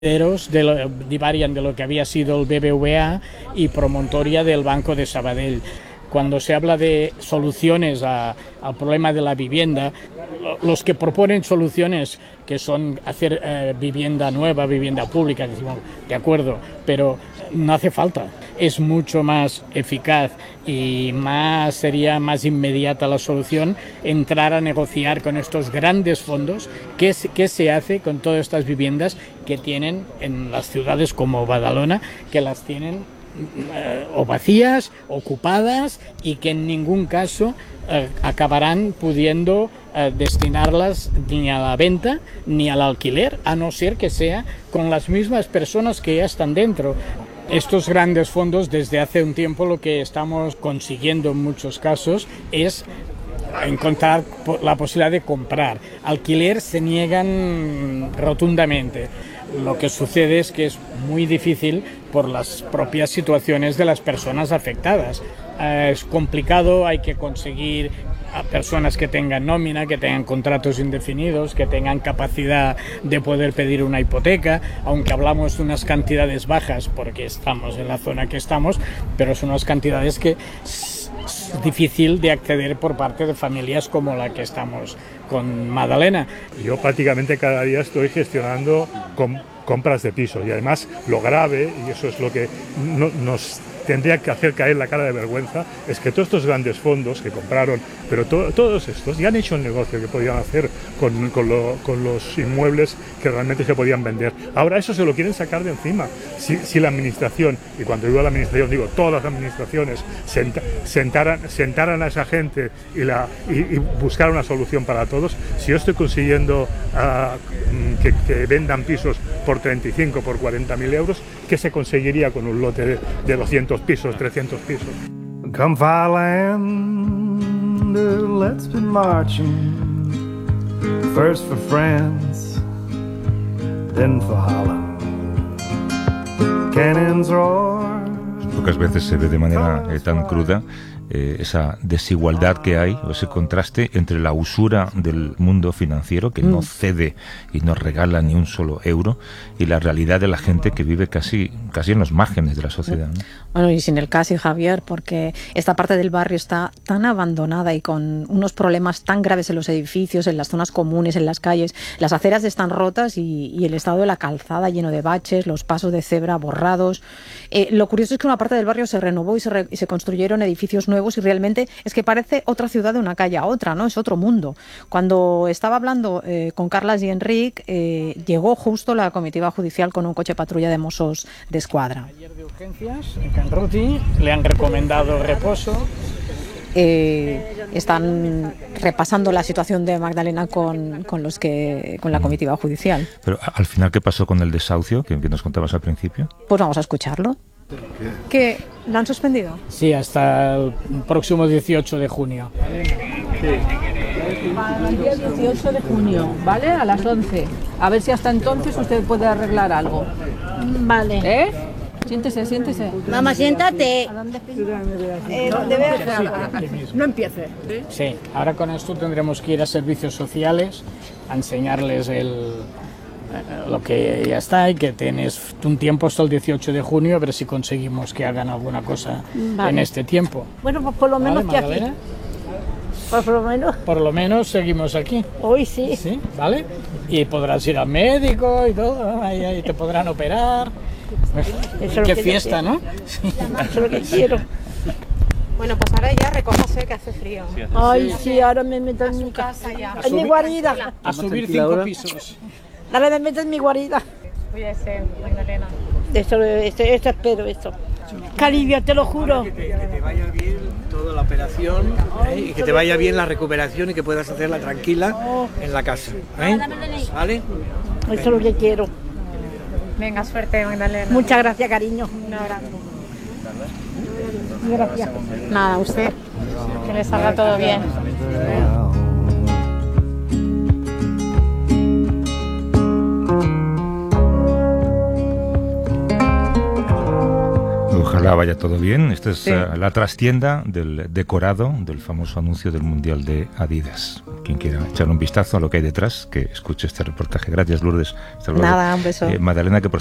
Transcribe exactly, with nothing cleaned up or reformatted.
de lo, divarian de lo que había sido el B B V A y promontoria del Banco de Sabadell. Cuando se habla de soluciones a, al problema de la vivienda, los que proponen soluciones que son hacer eh, vivienda nueva, vivienda pública, decimos, de acuerdo, pero no hace falta. Es mucho más eficaz y más sería más inmediata la solución entrar a negociar con estos grandes fondos qué, qué se hace con todas estas viviendas que tienen en las ciudades como Badalona, que las tienen eh, o vacías, ocupadas y que en ningún caso eh, acabarán pudiendo eh, destinarlas ni a la venta ni al alquiler, a no ser que sea con las mismas personas que ya están dentro. Estos grandes fondos, desde hace un tiempo, lo que estamos consiguiendo en muchos casos es encontrar la posibilidad de comprar. Alquiler se niegan rotundamente. Lo que sucede es que es muy difícil por las propias situaciones de las personas afectadas. Eh, es complicado, hay que conseguir a personas que tengan nómina, que tengan contratos indefinidos, que tengan capacidad de poder pedir una hipoteca, aunque hablamos de unas cantidades bajas porque estamos en la zona que estamos, pero son unas cantidades que es difícil de acceder por parte de familias como la que estamos con Madalena. Yo prácticamente cada día estoy gestionando com- compras de piso y además lo grave, y eso es lo que no, nos tendría que hacer caer la cara de vergüenza, es que todos estos grandes fondos que compraron, pero to- todos estos ya han hecho el negocio que podían hacer con, con, lo, con los inmuebles que realmente se podían vender. Ahora eso se lo quieren sacar de encima. Si, si la administración, y cuando digo la administración digo todas las administraciones, senta, sentaran, sentaran a esa gente y, la, y, y buscar una solución para todos, si yo estoy consiguiendo uh, que, que vendan pisos por treinta y cinco, por cuarenta mil euros, ¿qué se conseguiría con un lote de, de doscientos pisos, trescientos pisos? Come Fireland, let's be marching. First for France, then for Holland. Cannons roar. Pocas veces se ve de manera eh, tan cruda eh, esa desigualdad que hay, o ese contraste entre la usura del mundo financiero, que no cede y no regala ni un solo euro, y la realidad de la gente que vive casi, casi en los márgenes de la sociedad, ¿no? Bueno, y sin el casi, Javier, porque esta parte del barrio está tan abandonada y con unos problemas tan graves en los edificios, en las zonas comunes, en las calles. Las aceras están rotas y, y el estado de la calzada lleno de baches, los pasos de cebra borrados. Eh, lo curioso es que una parte del barrio se renovó y se, re, y se construyeron edificios nuevos y realmente es que parece otra ciudad de una calle a otra, ¿no? Es otro mundo. Cuando estaba hablando eh, con Carlas y Enric, eh, llegó justo la comitiva judicial con un coche patrulla de Mossos de Escuadra. Ayer de urgencias, en Can Ruti, le han recomendado reposo. Eh, están repasando la situación de Magdalena con, con los que con la comitiva judicial. Pero al final, ¿qué pasó con el desahucio que, que nos contabas al principio? Pues vamos a escucharlo. ¿Que la han suspendido? Sí, hasta el próximo dieciocho de junio. Para el día dieciocho de junio, ¿vale? A las once. A ver si hasta entonces usted puede arreglar algo. Vale. ¿Eh? Siéntese, siéntese. Mamá, siéntate. Eh, ¿dónde veas? No empiece. Sí, ahora con esto tendremos que ir a servicios sociales a enseñarles el, lo que ya está y que tienes un tiempo hasta el dieciocho de junio a ver si conseguimos que hagan alguna cosa Vale. en este tiempo. Bueno, pues por lo menos ¿Vale, que aquí. Magdalena? Pues por lo menos. Por lo menos seguimos aquí. Hoy sí. Sí, ¿vale? Y podrás ir al médico y todo, ¿no? ahí, ahí te podrán operar. Eso es Qué lo que fiesta, yo ¿no? Eso es lo que quiero. Bueno, pues ahora ya recójase que hace frío. Ay, sí, ahora me meto en mi casa ya. En mi guarida. A subir cinco pisos. Ahora me meto en mi guarida. Cuídese, Magdalena. Eso, eso, eso espero, eso. Qué alivio, te lo juro. Que te, que te vaya bien toda la operación, ¿eh? Y que te vaya bien la recuperación y que puedas hacerla tranquila en la casa, ¿eh? ¿Vale? Eso es lo que quiero. Venga, suerte, Magdalena. Muchas gracias, cariño. Un abrazo. Gracias. Nada, usted. Que le salga todo bien. Ojalá Ojalá vaya todo bien. Esta es Sí. uh, la trastienda del decorado del famoso anuncio del Mundial de Adidas. Quien quiera echar un vistazo a lo que hay detrás, que escuche este reportaje. Gracias, Lourdes. Hasta luego. Nada, un beso. Eh, Madalena, que por